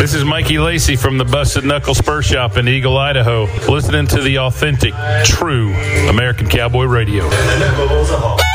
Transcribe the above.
This is Mikey Lacey from the Busted Knuckle Spur Shop in Eagle, Idaho, listening to the authentic, true American Cowboy Radio.